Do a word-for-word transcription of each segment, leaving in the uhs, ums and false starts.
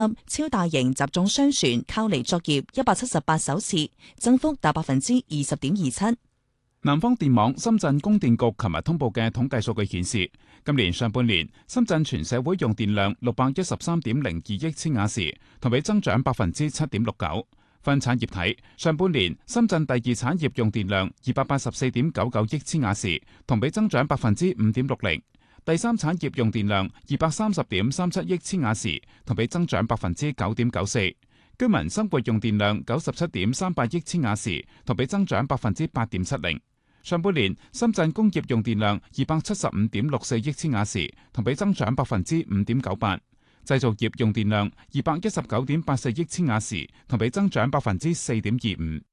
超大型集裝箱船靠離作業一百七十八艘次，增幅達百分之二十點二七。 南方電網深圳供電局琴日通報嘅統計數據顯示，今年上半年深圳全社會用電量六百一十三點零二億千瓦時，同比增長百分之七點六九。分產業睇，上半年深圳第二產業用電量二百八十四點九九億千瓦時，同比增長百分之五點六零。第三產業用電量二百三十點三七億千瓦時，同比增長百分之九點九四。居民生活用電量九十七點三八億千瓦時，同比增長百分之八點七零。上半年深圳工業用電量二百七十五點六四億千瓦時，同比增長百分之五點九八。製造業用電量二百一十九點八四億千瓦時，同比增長百分之四點二五。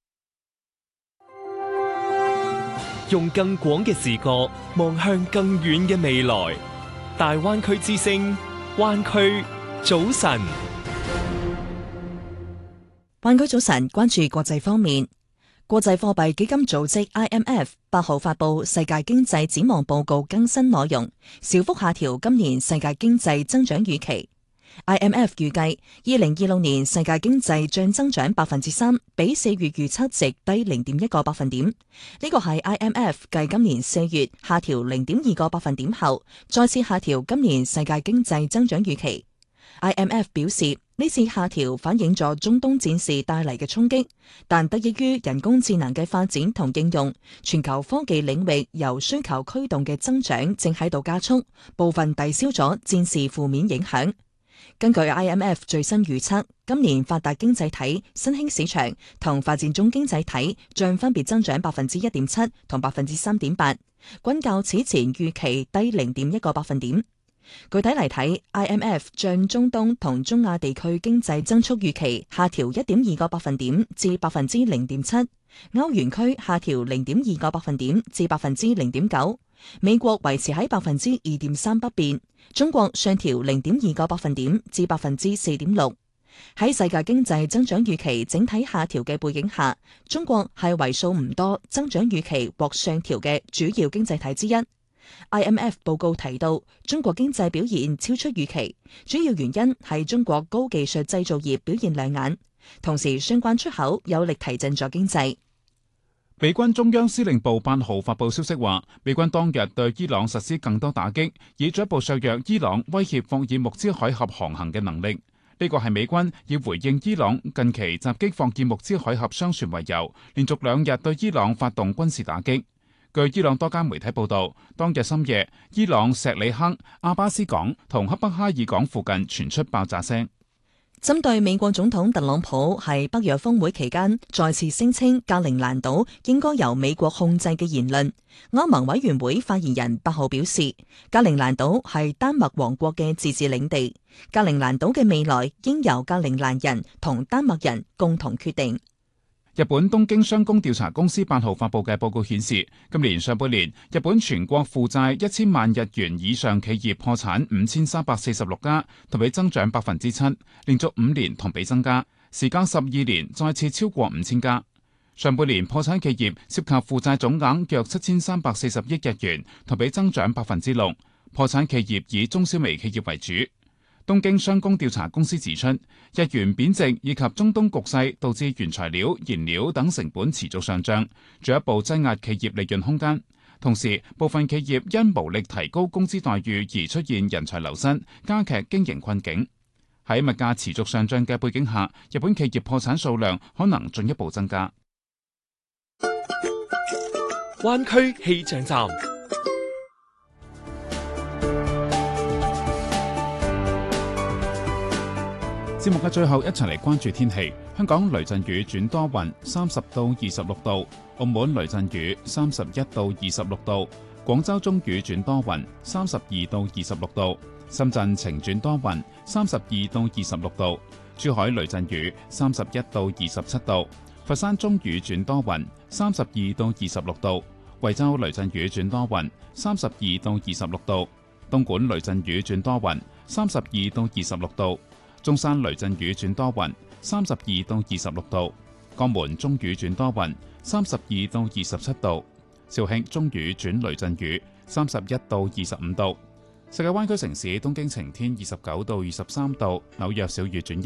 用更廣嘅視覺望向更遠嘅未來，大灣區之聲，灣區早晨。 灣區早晨，關注國際方面。國際貨幣基金組織 I M F 八號發布世界經濟展望報告更新內容，小幅下調今年世界經濟增長預期。I M F 預計二零二六年世界經濟將增長百分之三，比四月預測值低零點一個百分點。呢個係 I M F 繼今年四月下調零點二個百分點後，再次下調今年世界經濟增長預期。I M F 表示，呢次下調反映咗中東戰事帶嚟嘅衝擊，但得益於人工智能嘅發展同應用，全球科技領域由需求驅動嘅增長正喺度加速，部分抵消咗戰事負面影響。根據 I M F 最新預測，今年發達經濟體、新興市場同發展中經濟體將分別增長百分之一點七同百分之三點八，均較此前預期低零點一個百分點。具體嚟睇 ，I M F 將中東同中亞地區經濟增速預期下調一點二個百分點至百分之零點七，歐元區下調零點二個百分點至百分之零點九，美國維持喺百分之二點三不變，中國上調零點二個百分點至百分之四點六。喺世界經濟增長預期整體下調嘅背景下，中國係為數唔多增長預期獲上調嘅主要經濟體之一。I M F 報告提到，中國經濟表現超出預期，主要原因係中國高技術製造業表現亮眼，同時相關出口有力提振咗經濟。 美軍中央司令部八號發布消息話，美軍當日對伊朗實施更多打擊，以進一步削弱伊朗威脅霍爾木茲海峽航行嘅能力。呢個係美軍以回應伊朗近期襲擊霍爾木茲海峽商船為由，連續兩日對伊朗發動軍事打擊。據伊朗多間媒體報道，當日深夜，伊朗錫里克、阿巴斯港同克北哈爾港附近傳出爆炸聲。 針對美國總統特朗普喺北約峰會期間再次聲稱格陵蘭島應該由美國控制嘅言論，歐盟委員會發言人八號表示，格陵蘭島係丹麥王國嘅自治領地，格陵蘭島嘅未來應由格陵蘭人同丹麥人共同決定。 日本東京商工調查公司八號發布嘅報告顯示，今年上半年日本全國負債一千萬日元以上企業破產五千三百四十六家，同比增長百分之七，連續五年同比增加，時隔十二年再次超過五千家。上半年破產企業涉及負債總額約七千三百四十億日元，同比增長百分之六。破產企業以中小微企業為主。東京商工調查公司指出，日元貶值以及中東局勢導致原材料、燃料等成本持續上漲，進一步擠壓企業利潤空間。同時，部分企業因無力提高工資待遇而出現人才流失，加劇經營困境。喺物價持續上漲嘅背景下，日本企業破產數量可能進一步增加。 灣區氣象站。 節目嘅最後，一齊嚟關注天氣。香港雷陣雨轉多雲，三十到二十六度；澳門雷陣雨，三十一到二十六度；廣州中雨轉多雲，三十二到二十六度；深圳晴轉多雲，三十二到二十六度；珠海雷陣雨，三十一到二十七度；佛山中雨轉多雲，三十二到二十六度；惠州雷陣雨轉多雲，三十二到二十六度；東莞雷陣雨轉多雲，三十二到二十六度。中山雷陣雨轉多雲，三十二到二十六度；江門中雨轉多雲，三十二到二十七度；肇慶中雨轉雷陣雨，三十一到二十五度； 世界灣區城市東京晴天二十九到二十三度，紐約小雨轉